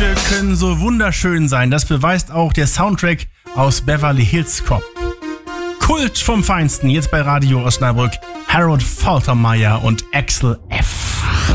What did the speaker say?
Stücke können so wunderschön sein. Das beweist auch der Soundtrack aus Beverly Hills Cop. Kult vom Feinsten, jetzt bei Radio Osnabrück. Harold Faltermeyer und Axel F.